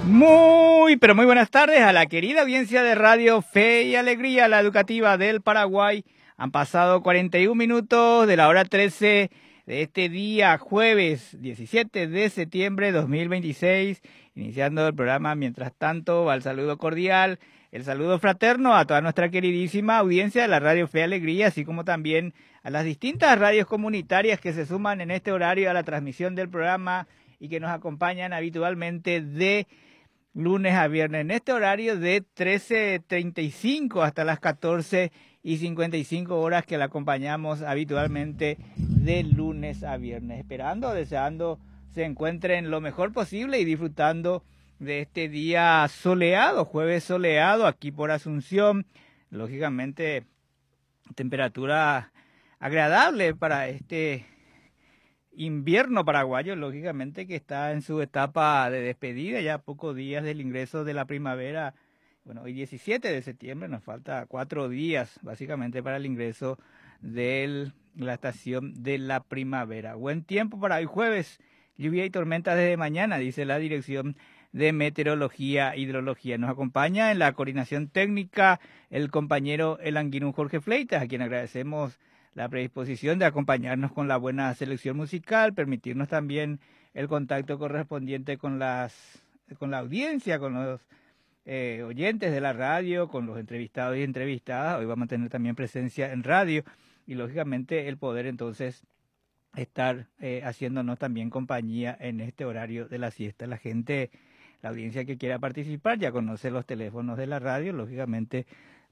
Muy, pero muy buenas tardes a la querida audiencia de Radio Fe y Alegría, la educativa del Paraguay. Han pasado 41 minutos de la hora 13 de este día, jueves 17 de septiembre de 2026, iniciando el programa. Mientras tanto, va el saludo cordial, el saludo fraterno a toda nuestra queridísima audiencia de la Radio Fe y Alegría, así como también a las distintas radios comunitarias que se suman en este horario a la transmisión del programa y que nos acompañan habitualmente de lunes a viernes en este horario de 13:35 hasta las 14:55 horas que la acompañamos habitualmente de lunes a viernes, esperando, deseando se encuentren lo mejor posible y disfrutando de este día soleado, jueves soleado aquí por Asunción. Lógicamente, temperatura agradable para este invierno paraguayo, lógicamente que está en su etapa de despedida, ya a pocos días del ingreso de la primavera. Bueno, hoy 17 de septiembre, nos falta 4 días básicamente para el ingreso de la estación de la primavera. Buen tiempo para hoy jueves, lluvia y tormenta desde mañana, dice la Dirección de Meteorología e Hidrología. Nos acompaña en la coordinación técnica el compañero El Anguinún Jorge Fleitas, a quien agradecemos la predisposición de acompañarnos con la buena selección musical, permitirnos también el contacto correspondiente con la audiencia, con los oyentes de la radio, con los entrevistados y entrevistadas. Hoy vamos a tener también presencia en radio y lógicamente el poder entonces estar haciéndonos también compañía en este horario de la siesta. La audiencia que quiera participar ya conoce los teléfonos de la radio, lógicamente